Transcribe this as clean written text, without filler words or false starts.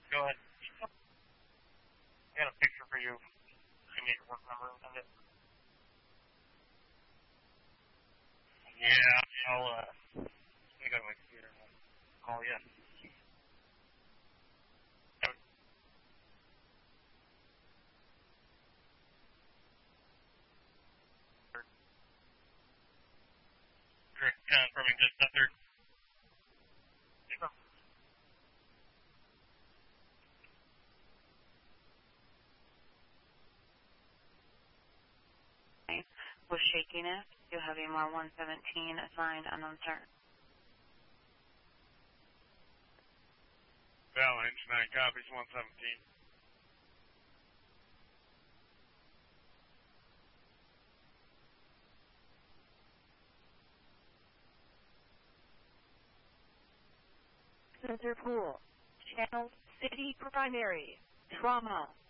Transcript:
Go ahead. I got a picture for you. I need your work number and send it. Yeah, I'll, let me go to my computer and I'll call you. Confirming just after. Was shakiness. You'll have EMR 117 assigned unknown start. Avalanche 9 copies 117. Center pool. Channel city primary. Trauma.